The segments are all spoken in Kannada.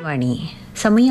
ವಾಣಿ ಸಮಯ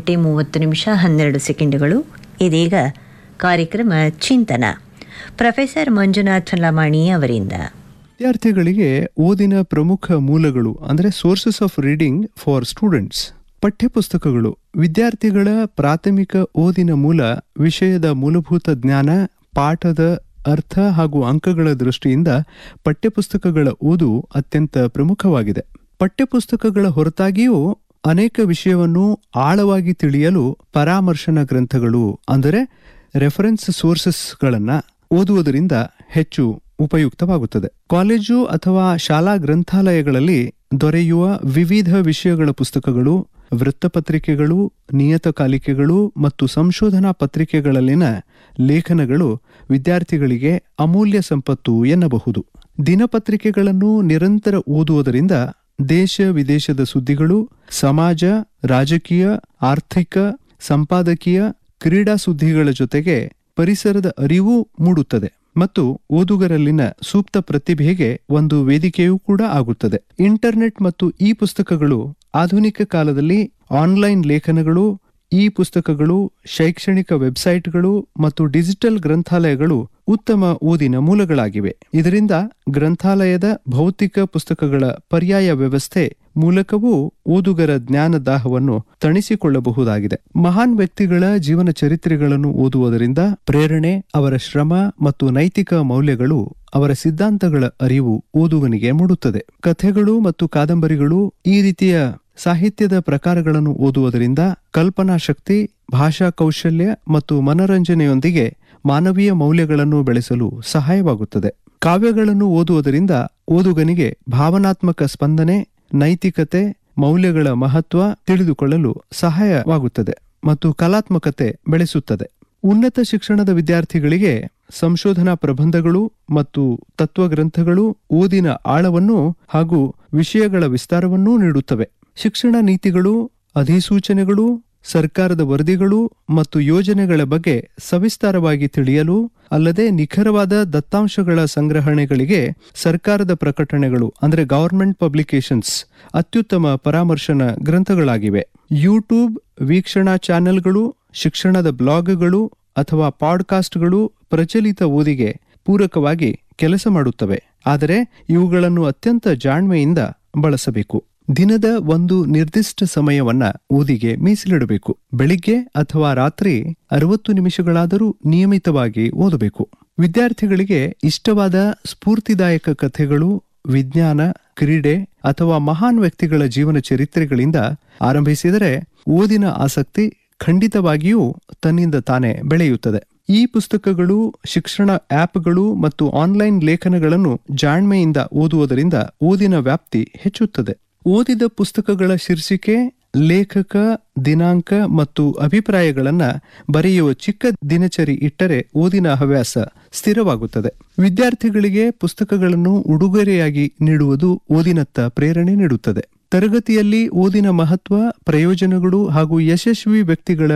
6:30 ಇದೀಗ ಕಾರ್ಯಕ್ರಮ ಚಿಂತನ ಪ್ರೊಫೆಸರ್ ಮಂಜುನಾಥ್ ಲಮಾಣಿ ಅವರಿಂದ. ವಿದ್ಯಾರ್ಥಿಗಳಿಗೆ ಓದಿನ ಪ್ರಮುಖ ಮೂಲಗಳು ಅಂದರೆ sources of reading for students. ಪಠ್ಯಪುಸ್ತಕಗಳು ವಿದ್ಯಾರ್ಥಿಗಳ ಪ್ರಾಥಮಿಕ ಓದಿನ ಮೂಲ. ವಿಷಯದ ಮೂಲಭೂತ ಜ್ಞಾನ, ಪಾಠದ ಅರ್ಥ ಹಾಗೂ ಅಂಕಗಳ ದೃಷ್ಟಿಯಿಂದ ಪಠ್ಯಪುಸ್ತಕಗಳ ಓದು ಅತ್ಯಂತ ಪ್ರಮುಖವಾಗಿದೆ. ಪಠ್ಯಪುಸ್ತಕಗಳ ಹೊರತಾಗಿಯೂ ಅನೇಕ ವಿಷಯವನ್ನು ಆಳವಾಗಿ ತಿಳಿಯಲು ಪರಾಮರ್ಶನ ಗ್ರಂಥಗಳು ಅಂದರೆ ರೆಫರೆನ್ಸ್ ಸೋರ್ಸಸ್ಗಳನ್ನು ಓದುವುದರಿಂದ ಹೆಚ್ಚು ಉಪಯುಕ್ತವಾಗುತ್ತದೆ. ಕಾಲೇಜು ಅಥವಾ ಶಾಲಾ ಗ್ರಂಥಾಲಯಗಳಲ್ಲಿ ದೊರೆಯುವ ವಿವಿಧ ವಿಷಯಗಳ ಪುಸ್ತಕಗಳು, ವೃತ್ತಪತ್ರಿಕೆಗಳು, ನಿಯತಕಾಲಿಕೆಗಳು ಮತ್ತು ಸಂಶೋಧನಾ ಪತ್ರಿಕೆಗಳಲ್ಲಿನ ಲೇಖನಗಳು ವಿದ್ಯಾರ್ಥಿಗಳಿಗೆ ಅಮೂಲ್ಯ ಸಂಪತ್ತು ಎನ್ನಬಹುದು. ದಿನಪತ್ರಿಕೆಗಳನ್ನು ನಿರಂತರ ಓದುವುದರಿಂದ ದೇಶ ವಿದೇಶದ ಸುದ್ದಿಗಳು, ಸಮಾಜ, ರಾಜಕೀಯ, ಆರ್ಥಿಕ, ಸಂಪಾದಕೀಯ, ಕ್ರೀಡಾ ಸುದ್ದಿಗಳ ಜೊತೆಗೆ ಪರಿಸರದ ಅರಿವು ಮೂಡುತ್ತದೆ ಮತ್ತು ಓದುಗರಲ್ಲಿನ ಸೂಕ್ತ ಪ್ರತಿಭೆಗೆ ಒಂದು ವೇದಿಕೆಯೂ ಕೂಡ ಆಗುತ್ತದೆ. ಇಂಟರ್ನೆಟ್ ಮತ್ತು ಇ ಪುಸ್ತಕಗಳು ಆಧುನಿಕ ಕಾಲದಲ್ಲಿ ಆನ್ಲೈನ್ ಲೇಖನಗಳು, ಇ ಪುಸ್ತಕಗಳು, ಶೈಕ್ಷಣಿಕ ವೆಬ್ಸೈಟ್ಗಳು ಮತ್ತು ಡಿಜಿಟಲ್ ಗ್ರಂಥಾಲಯಗಳು ಉತ್ತಮ ಓದಿನ ಮೂಲಗಳಾಗಿವೆ. ಇದರಿಂದ ಗ್ರಂಥಾಲಯದ ಭೌತಿಕ ಪುಸ್ತಕಗಳ ಪರ್ಯಾಯ ವ್ಯವಸ್ಥೆ ಮೂಲಕವೂ ಓದುಗರ ಜ್ಞಾನ ದಾಹವನ್ನು ತಣಿಸಿಕೊಳ್ಳಬಹುದಾಗಿದೆ. ಮಹಾನ್ ವ್ಯಕ್ತಿಗಳ ಜೀವನ ಚರಿತ್ರೆಗಳನ್ನು ಓದುವುದರಿಂದ ಪ್ರೇರಣೆ, ಅವರ ಶ್ರಮ ಮತ್ತು ನೈತಿಕ ಮೌಲ್ಯಗಳು, ಅವರ ಸಿದ್ಧಾಂತಗಳ ಅರಿವು ಓದುಗನಿಗೆ ಮೂಡುತ್ತದೆ. ಕಥೆಗಳು ಮತ್ತು ಕಾದಂಬರಿಗಳು, ಈ ರೀತಿಯ ಸಾಹಿತ್ಯದ ಪ್ರಕಾರಗಳನ್ನು ಓದುವುದರಿಂದ ಕಲ್ಪನಾ ಶಕ್ತಿ, ಭಾಷಾ ಕೌಶಲ್ಯ ಮತ್ತು ಮನರಂಜನೆಯೊಂದಿಗೆ ಮಾನವೀಯ ಮೌಲ್ಯಗಳನ್ನು ಬೆಳೆಸಲು ಸಹಾಯವಾಗುತ್ತದೆ. ಕಾವ್ಯಗಳನ್ನು ಓದುವುದರಿಂದ ಓದುಗನಿಗೆ ಭಾವನಾತ್ಮಕ ಸ್ಪಂದನೆ, ನೈತಿಕತೆ, ಮೌಲ್ಯಗಳ ಮಹತ್ವ ತಿಳಿದುಕೊಳ್ಳಲು ಸಹಾಯವಾಗುತ್ತದೆ ಮತ್ತು ಕಲಾತ್ಮಕತೆ ಬೆಳೆಸುತ್ತದೆ. ಉನ್ನತ ಶಿಕ್ಷಣದ ವಿದ್ಯಾರ್ಥಿಗಳಿಗೆ ಸಂಶೋಧನಾ ಪ್ರಬಂಧಗಳು ಮತ್ತು ತತ್ವಗ್ರಂಥಗಳು ಓದಿನ ಆಳವನ್ನು ಹಾಗೂ ವಿಷಯಗಳ ವಿಸ್ತಾರವನ್ನೂ ನೀಡುತ್ತವೆ. ಶಿಕ್ಷಣ ನೀತಿಗಳು, ಅಧಿಸೂಚನೆಗಳು, ಸರ್ಕಾರದ ವರದಿಗಳು ಮತ್ತು ಯೋಜನೆಗಳ ಬಗ್ಗೆ ಸವಿಸ್ತಾರವಾಗಿ ತಿಳಿಯಲು, ಅಲ್ಲದೆ ನಿಖರವಾದ ದತ್ತಾಂಶಗಳ ಸಂಗ್ರಹಣೆಗಳಿಗೆ ಸರ್ಕಾರದ ಪ್ರಕಟಣೆಗಳು ಅಂದರೆ ಗವರ್ಮೆಂಟ್ ಪಬ್ಲಿಕೇಶನ್ಸ್ ಅತ್ಯುತ್ತಮ ಪರಾಮರ್ಶನ ಗ್ರಂಥಗಳಾಗಿವೆ. ಯೂಟ್ಯೂಬ್ ವೀಕ್ಷಣಾ ಚಾನೆಲ್ಗಳು, ಶಿಕ್ಷಣದ ಬ್ಲಾಗ್ಗಳು ಅಥವಾ ಪಾಡ್ಕಾಸ್ಟ್ಗಳು ಪ್ರಚಲಿತ ಓದಿಗೆ ಪೂರಕವಾಗಿ ಕೆಲಸ ಮಾಡುತ್ತವೆ. ಆದರೆ ಇವುಗಳನ್ನು ಅತ್ಯಂತ ಜಾಣ್ಮೆಯಿಂದ ಬಳಸಬೇಕು. ದಿನದ ಒಂದು ನಿರ್ದಿಷ್ಟ ಸಮಯವನ್ನ ಓದಿಗೆ ಮೀಸಲಿಡಬೇಕು. ಬೆಳಿಗ್ಗೆ ಅಥವಾ ರಾತ್ರಿ 60 ನಿಮಿಷಗಳಾದರೂ ನಿಯಮಿತವಾಗಿ ಓದಬೇಕು. ವಿದ್ಯಾರ್ಥಿಗಳಿಗೆ ಇಷ್ಟವಾದ ಸ್ಫೂರ್ತಿದಾಯಕ ಕಥೆಗಳು, ವಿಜ್ಞಾನ, ಕ್ರೀಡೆ ಅಥವಾ ಮಹಾನ್ ವ್ಯಕ್ತಿಗಳ ಜೀವನ ಚರಿತ್ರೆಗಳಿಂದ ಆರಂಭಿಸಿದರೆ ಓದಿನ ಆಸಕ್ತಿ ಖಂಡಿತವಾಗಿಯೂ ತನ್ನಿಂದ ತಾನೇ ಬೆಳೆಯುತ್ತದೆ. ಈ ಪುಸ್ತಕಗಳು, ಶಿಕ್ಷಣ ಆಪ್ಗಳು ಮತ್ತು ಆನ್ಲೈನ್ ಲೇಖನಗಳನ್ನು ಜಾಣ್ಮೆಯಿಂದ ಓದುವುದರಿಂದ ಓದಿನ ವ್ಯಾಪ್ತಿ ಹೆಚ್ಚುತ್ತದೆ. ಓದಿದ ಪುಸ್ತಕಗಳ ಶೀರ್ಷಿಕೆ, ಲೇಖಕ, ದಿನಾಂಕ ಮತ್ತು ಅಭಿಪ್ರಾಯಗಳನ್ನ ಬರೆಯುವ ಚಿಕ್ಕ ದಿನಚರಿ ಇಟ್ಟರೆ ಓದಿನ ಹವ್ಯಾಸ ಸ್ಥಿರವಾಗುತ್ತದೆ. ವಿದ್ಯಾರ್ಥಿಗಳಿಗೆ ಪುಸ್ತಕಗಳನ್ನು ಉಡುಗೊರೆಯಾಗಿ ನೀಡುವುದು ಓದಿನತ್ತ ಪ್ರೇರಣೆ ನೀಡುತ್ತದೆ. ತರಗತಿಯಲ್ಲಿ ಓದಿನ ಮಹತ್ವ, ಪ್ರಯೋಜನಗಳು ಹಾಗೂ ಯಶಸ್ವಿ ವ್ಯಕ್ತಿಗಳ